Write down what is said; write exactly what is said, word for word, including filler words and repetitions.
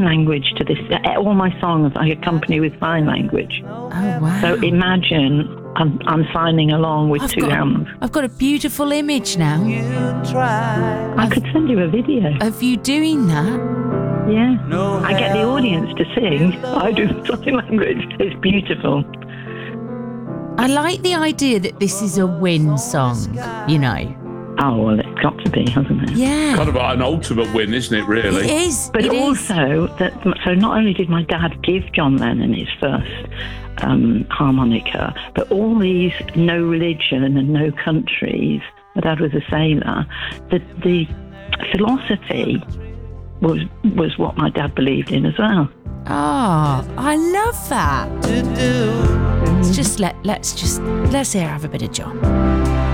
language to this. All my songs I accompany with sign language. Oh, wow. So imagine I'm, I'm signing along with I've two got, hands. I've got a beautiful image now. I could send you a video. Of you doing that? Yeah. I get the audience to sing. I do the sign language. It's beautiful. I like the idea that this is a win song, you know. Oh, well, it's got to be, hasn't it? Yeah. Kind of an ultimate win, isn't it, really? It is. But it also, is. that so not only did my dad give John Lennon his first um, harmonica, but all these no religion and no countries, my dad was a sailor, the, the philosophy was was what my dad believed in as well. Oh, I love that. Let's just let let's just let's hear have a bit of John.